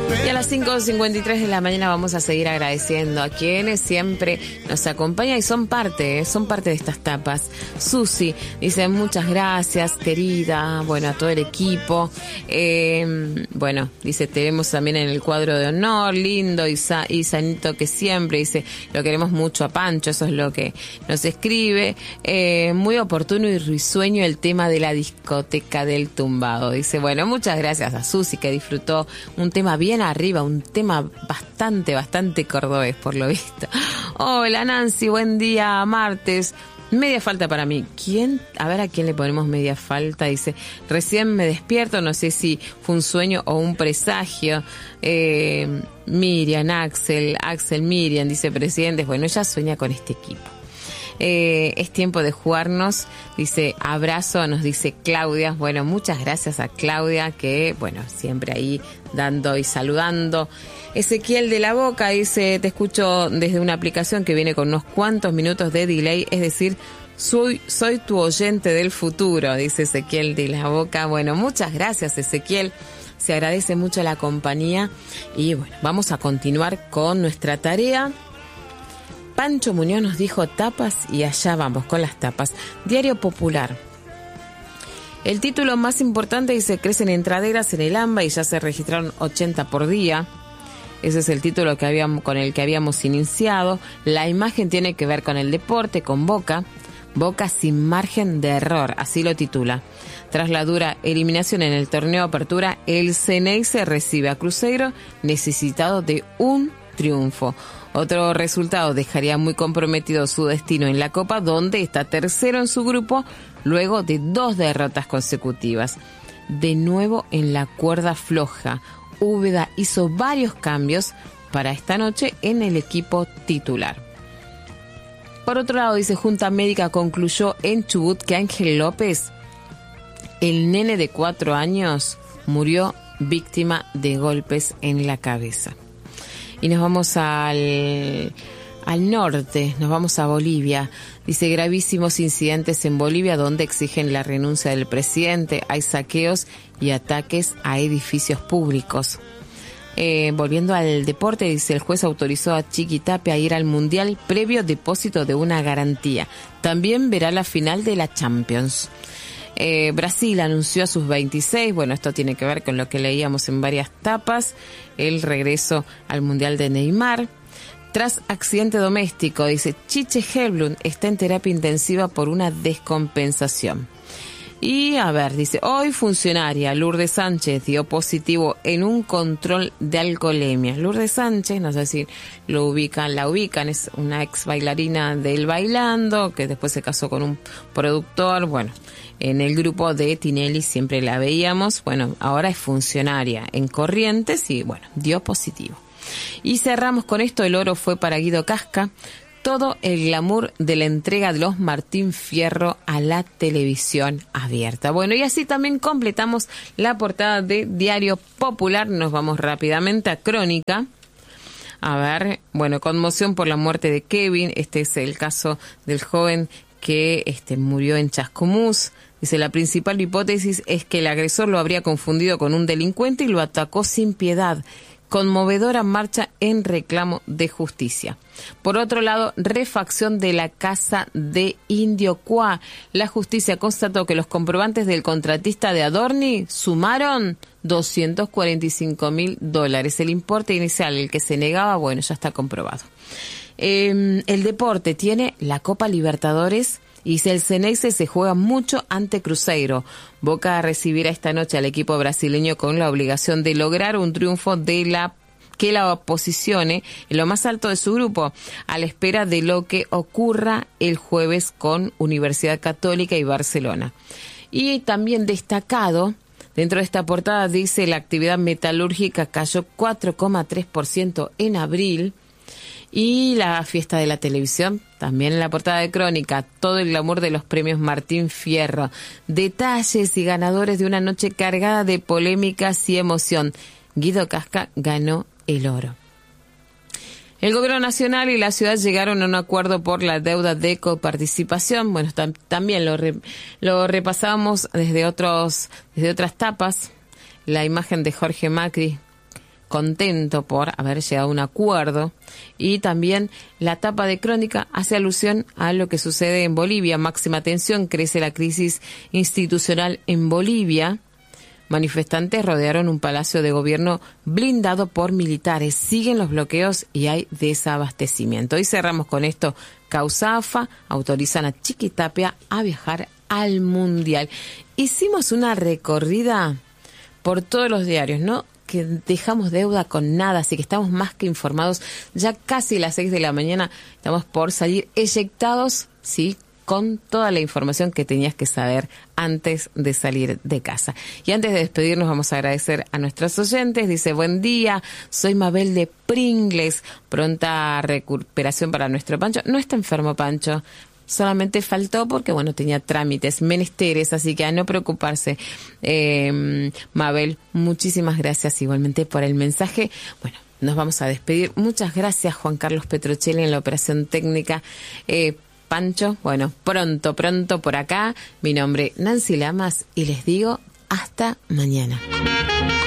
Y a las 5:53 de la mañana vamos a seguir agradeciendo a quienes siempre nos acompañan y son parte de estas tapas. Susi dice muchas gracias, querida, bueno, a todo el equipo. Bueno, dice, tenemos también en el cuadro de honor, lindo, y Sanito que siempre dice, lo queremos mucho a Pancho, eso es lo que nos escribe. Muy oportuno y risueño el tema de la discoteca del tumbado. Dice, bueno, muchas gracias a Susi que disfrutó un tema bien arriba, un tema bastante cordobés por lo visto. Hola Nancy, buen día, martes. Media falta para mí. A ver a quién le ponemos media falta. Dice, recién me despierto, no sé si fue un sueño o un presagio. Miriam, Axel, Miriam, dice presidentes. Bueno, ella sueña con este equipo. Es tiempo de jugarnos, dice abrazo, nos dice Claudia. Bueno, muchas gracias a Claudia que, bueno, siempre ahí dando y saludando. Ezequiel de la Boca dice, te escucho desde una aplicación que viene con unos cuantos minutos de delay, es decir, soy tu oyente del futuro, dice Ezequiel de la Boca. Bueno, muchas gracias Ezequiel, se agradece mucho la compañía y bueno, vamos a continuar con nuestra tarea. Pancho Muñoz nos dijo tapas y allá vamos con las tapas. Diario Popular. El título más importante dice, crecen entraderas en el AMBA y ya se registraron 80 por día. Ese es el título con el que habíamos iniciado. La imagen tiene que ver con el deporte, con Boca. Boca sin margen de error, así lo titula. Tras la dura eliminación en el torneo Apertura, el Ceneice recibe a Cruzeiro necesitado de un triunfo. Otro resultado dejaría muy comprometido su destino en la Copa, donde está tercero en su grupo luego de 2 derrotas consecutivas. De nuevo en la cuerda floja, Úbeda hizo varios cambios para esta noche en el equipo titular. Por otro lado, dice, Junta Médica concluyó en Chubut que Ángel López, el nene de 4 años, murió víctima de golpes en la cabeza. Y nos vamos al norte, nos vamos a Bolivia. Dice, gravísimos incidentes en Bolivia donde exigen la renuncia del presidente. Hay saqueos y ataques a edificios públicos. Volviendo al deporte, dice, el juez autorizó a Chiquitapia a ir al Mundial previo depósito de una garantía. También verá la final de la Champions. Brasil anunció a sus 26, bueno, esto tiene que ver con lo que leíamos en varias tapas, el regreso al Mundial de Neymar. Tras accidente doméstico, dice, Chiche Helblum está en terapia intensiva por una descompensación. Y a ver, dice, hoy funcionaria Lourdes Sánchez dio positivo en un control de alcoholemia. Lourdes Sánchez, no sé si la ubican, es una ex bailarina del Bailando, que después se casó con un productor, bueno, en el grupo de Tinelli siempre la veíamos, bueno, ahora es funcionaria en Corrientes y bueno, dio positivo. Y cerramos con esto, el oro fue para Guido Casca, todo el glamour de la entrega de los Martín Fierro a la televisión abierta. Bueno, y así también completamos la portada de Diario Popular. Nos vamos rápidamente a Crónica. A ver, bueno, conmoción por la muerte de Kevin. Este es el caso del joven que murió en Chascomús. Dice, la principal hipótesis es que el agresor lo habría confundido con un delincuente y lo atacó sin piedad. Conmovedora marcha en reclamo de justicia. Por otro lado, refacción de la casa de Indio Cuá. La justicia constató que los comprobantes del contratista de Adorni sumaron $245.000. El importe inicial, el que se negaba, bueno, ya está comprobado. El deporte tiene la Copa Libertadores. Y dice, el Ceneice se juega mucho ante Cruzeiro. Boca recibirá esta noche al equipo brasileño con la obligación de lograr un triunfo que la posicione en lo más alto de su grupo, a la espera de lo que ocurra el jueves con Universidad Católica y Barcelona. Y también destacado, dentro de esta portada dice, la actividad metalúrgica cayó 4,3% en abril. Y la fiesta de la televisión, también en la portada de Crónica, todo el glamour de los premios Martín Fierro, detalles y ganadores de una noche cargada de polémicas y emoción. Guido Casca ganó el oro. El gobierno nacional y la ciudad llegaron a un acuerdo por la deuda de coparticipación. Bueno, también lo repasamos desde otras tapas. La imagen de Jorge Macri contento por haber llegado a un acuerdo. Y también la tapa de Crónica hace alusión a lo que sucede en Bolivia. Máxima tensión, crece la crisis institucional en Bolivia. Manifestantes rodearon un palacio de gobierno blindado por militares. Siguen los bloqueos y hay desabastecimiento. Y cerramos con esto. Causafa autorizan a Chiquitapia a viajar al Mundial. Hicimos una recorrida por todos los diarios, ¿no? Que dejamos deuda con nada, así que estamos más que informados. Ya casi las 6 de la mañana estamos por salir eyectados, ¿sí?, con toda la información que tenías que saber antes de salir de casa. Y antes de despedirnos vamos a agradecer a nuestros oyentes. Dice, buen día, soy Mabel de Pringles. Pronta recuperación para nuestro Pancho. No está enfermo, Pancho. Solamente faltó porque, bueno, tenía trámites, menesteres, así que a no preocuparse. Mabel, muchísimas gracias igualmente por el mensaje. Bueno, nos vamos a despedir. Muchas gracias, Juan Carlos Petrocelli, en la operación técnica. Pancho, bueno, pronto por acá. Mi nombre, Nancy Lamas, y les digo hasta mañana.